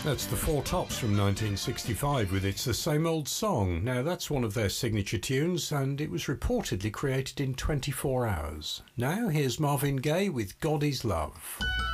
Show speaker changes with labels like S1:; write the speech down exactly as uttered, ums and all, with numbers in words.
S1: That's the Four Tops from nineteen sixty-five with It's the Same Old Song. Now, that's one of their signature tunes, and it was reportedly created in twenty-four hours. Now, here's Marvin Gaye with God Is Love.